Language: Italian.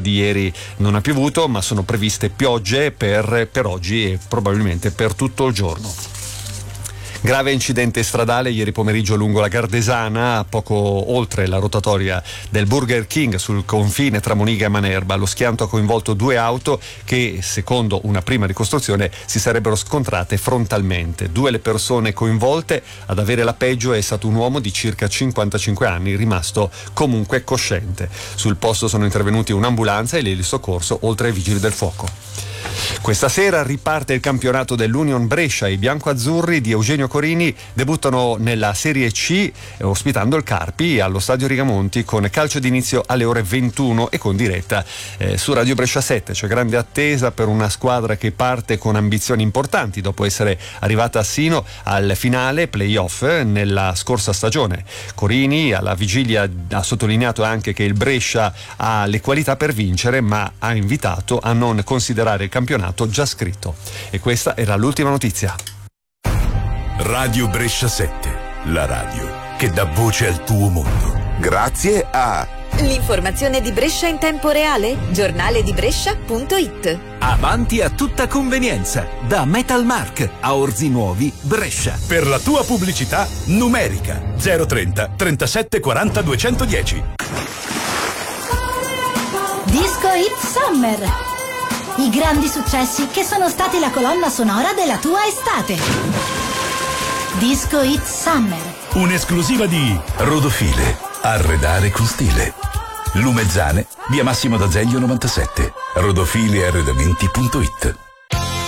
di ieri non ha piovuto, ma sono previste piogge per oggi e probabilmente per tutto il giorno. Grave incidente stradale ieri pomeriggio lungo la Gardesana, poco oltre la rotatoria del Burger King sul confine tra Moniga e Manerba. Lo schianto ha coinvolto due auto che, secondo una prima ricostruzione, si sarebbero scontrate frontalmente. Due le persone coinvolte. Ad avere la peggio è stato un uomo di circa 55 anni, rimasto comunque cosciente. Sul posto sono intervenuti un'ambulanza e l'eli soccorso, oltre ai vigili del fuoco. Questa sera riparte il campionato dell'Union Brescia. I biancoazzurri di Eugenio Corini debuttano nella Serie C ospitando il Carpi allo Stadio Rigamonti con calcio d'inizio alle ore 21 e con diretta su Radio Brescia 7. C'è grande attesa per una squadra che parte con ambizioni importanti dopo essere arrivata sino al finale playoff nella scorsa stagione. Corini alla vigilia ha sottolineato anche che il Brescia ha le qualità per vincere, ma ha invitato a non considerare il campionato già scritto. E questa era l'ultima notizia. Radio Brescia 7, la radio che dà voce al tuo mondo. Grazie a l'informazione di Brescia in tempo reale, giornaledibrescia.it. Avanti a tutta convenienza, da Metalmark a Orzi Nuovi, Brescia. Per la tua pubblicità numerica 030 37 40 210. Disco Hit Summer. I grandi successi che sono stati la colonna sonora della tua estate. Disco Hit Summer. Un'esclusiva di Rodofile. Arredare con stile. Lumezzane, via Massimo d'Azeglio 97. Rodofilearredamenti.it.